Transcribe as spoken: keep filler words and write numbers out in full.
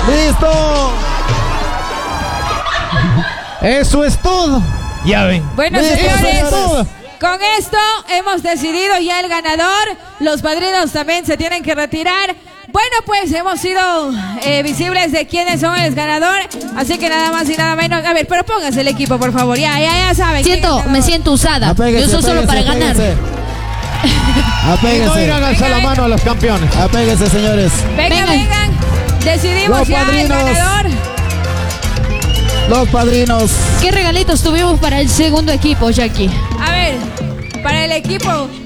¡Listo! Eso es todo. Ya ven. Bueno, Listo, señores, señores. con esto hemos decidido ya el ganador. Los padrinos también se tienen que retirar. Bueno, pues hemos sido eh, visibles de quiénes son el ganador. Así que nada más y nada menos. A ver, pero pónganse el equipo, por favor. Ya, ya, ya saben. quién Siento, es el me ganador. siento usada. Apéguese, Yo soy solo para apéguese, ganar. apéguese. Y no Apéguese. irán a alzar la mano a los campeones. Apéguese, señores. Vengan, Vengan. vengan. Decidimos Los ya el padrinos. ganador. Los padrinos. ¿Qué regalitos tuvimos para el segundo equipo, Jackie? A ver, para el equipo